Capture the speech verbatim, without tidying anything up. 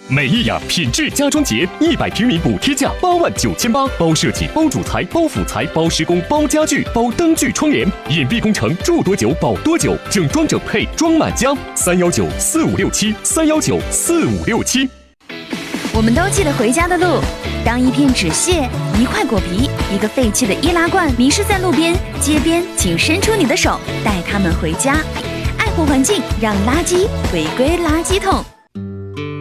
美意雅品质家装节，一百平米补贴价八万九千八，包设计、包主材、包辅材、包施工、包家具、包灯具窗帘，隐蔽工程，住多久保多久，整装整配装满家。三幺九四五六七，三幺九四五六七。 我们都记得回家的路。当一片纸屑、一块果皮、一个废弃的易拉罐迷失在路边、街边，请伸出你的手，带他们回家。爱护环境，让垃圾回归垃圾桶。